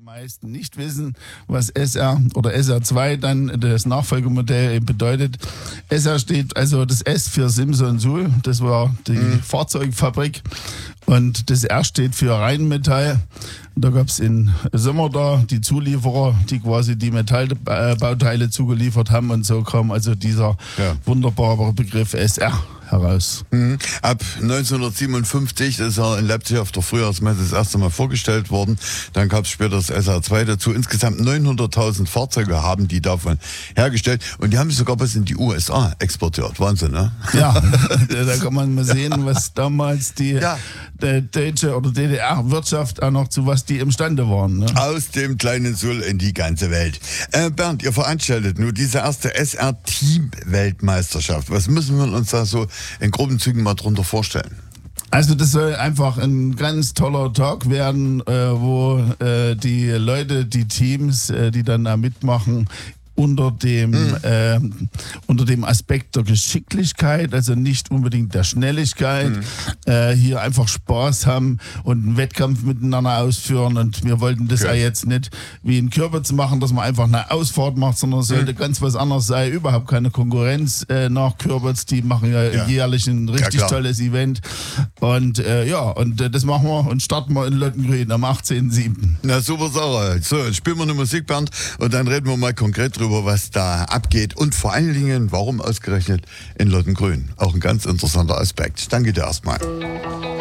meisten nicht wissen, was SR oder SR2 dann das Nachfolgemodell eben bedeutet. SR steht also das S für Simson Sul, das war die Fahrzeugfabrik, und das R steht für Rheinmetall. Da gab es in Sömmerda die Zulieferer, die quasi die Metallbauteile zugeliefert haben, und so kam also dieser wunderbare Begriff SR heraus. Ab 1957, das ist ja in Leipzig auf der Frühjahrsmesse das erste Mal vorgestellt worden. Dann gab es später das SR2 dazu. Insgesamt 900.000 Fahrzeuge haben die davon hergestellt. Und die haben sich sogar bis in die USA exportiert. Wahnsinn, ne? Ja, da kann man mal sehen, was damals die deutsche oder DDR-Wirtschaft auch noch zu was die imstande waren. Ne? Aus dem kleinen Sul in die ganze Welt. Bernd, ihr veranstaltet nur diese erste SR-Team-Weltmeisterschaft. Was müssen wir uns da so in groben Zügen mal drunter vorstellen? Also das soll einfach ein ganz toller Tag werden, wo die Leute, die Teams, die dann da mitmachen, unter dem Aspekt der Geschicklichkeit, also nicht unbedingt der Schnelligkeit, hier einfach Spaß haben und einen Wettkampf miteinander ausführen. Und wir wollten das ja jetzt nicht wie in Kürbitz machen, dass man einfach eine Ausfahrt macht, sondern es sollte ganz was anderes sein. Überhaupt keine Konkurrenz nach Kürbitz. Die machen ja jährlich ein richtig tolles Event. Und das machen wir und starten wir in Lottengrün am 18.07. Na, super Sache. So, jetzt spielen wir eine Musik, Bernd, und dann reden wir mal konkret drüber, was da abgeht und vor allen Dingen, warum ausgerechnet in Lottengrün. Auch ein ganz interessanter Aspekt. Danke dir erstmal.